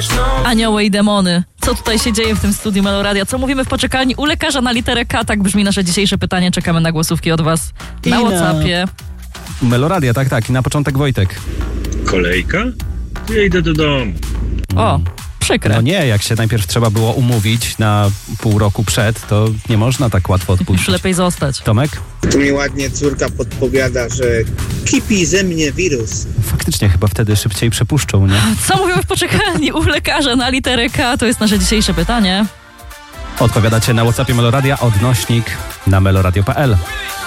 Anioły i demony. Co tutaj się dzieje w tym studiu Meloradia? Co mówimy w poczekalni u lekarza na literę K? Tak brzmi nasze dzisiejsze pytanie. Czekamy na głosówki od was na WhatsAppie. Meloradia, tak. I na początek Wojtek. Kolejka? Ja idę do domu. O, przykre. No nie, jak się najpierw trzeba było umówić na pół roku przed, to nie można tak łatwo odpuścić. Już lepiej zostać. Tomek? Tu mi ładnie córka podpowiada, że kipi ze mnie wirus. Faktycznie chyba wtedy szybciej przepuszczą, nie? Co mówimy w poczekalni u lekarza na literę K? To jest nasze dzisiejsze pytanie. Odpowiadacie na WhatsAppie Meloradia, odnośnik na meloradio.pl.